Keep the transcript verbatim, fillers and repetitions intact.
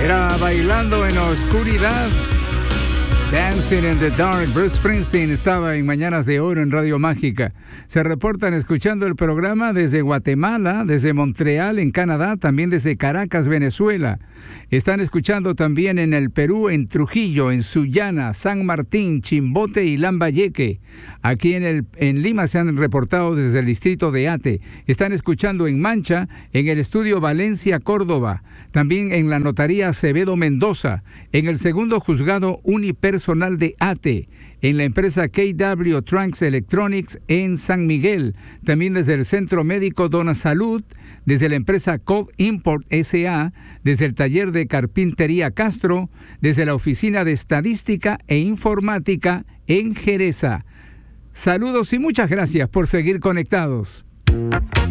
Era Bailando en la Oscuridad, Dancing in the Dark. Bruce Springsteen estaba en Mañanas de Oro en Radio Mágica. Se reportan escuchando el programa desde Guatemala, desde Montreal en Canadá, también desde Caracas, Venezuela. Están escuchando también en el Perú, en Trujillo, en Sullana, San Martín, Chimbote y Lambayeque. Aquí en, el, en Lima se han reportado desde el distrito de Ate. Están escuchando en Mancha, en el estudio Valencia, Córdoba. También en la notaría Acevedo Mendoza, en el segundo juzgado unipersonal de Ate, en la empresa K W Trunks Electronics en San Miguel, también desde el Centro Médico Dona Salud, desde la empresa Cove Import S A, desde el taller de carpintería Castro, desde la oficina de estadística e informática en Jereza. Saludos y muchas gracias por seguir conectados.